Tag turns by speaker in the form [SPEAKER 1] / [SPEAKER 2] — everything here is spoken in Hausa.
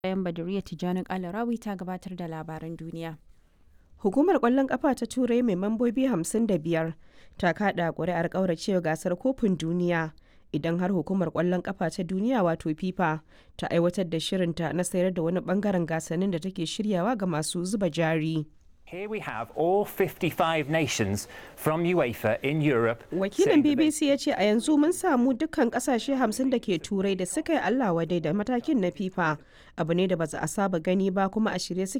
[SPEAKER 1] Bayan Badariya Tijjani Kalarawi ta gabatar da labaran duniya.
[SPEAKER 2] Hukumar ƙwallon ƙafa ta Turai mai mambobi 55 ta kaɗa ƙuri'ar ƙauracewa gasar kofin duniya idan har hukumar ƙwallon ƙafa ta duniya wato FIFA ta aiwatar da shirinta na sayar da wani ɓangaren gasannin da take shiryawa ga masu zuba jari.
[SPEAKER 3] Here we have all 55 nations from UEFA in Europe.
[SPEAKER 2] Wakilin BBC ya ce a yanzu mun samu dukkan kasashe 50 da ke turai da suka yi Allah wadai da matakin na FIFA. Abu ne da ba a saba gani ba kuma a shirye suke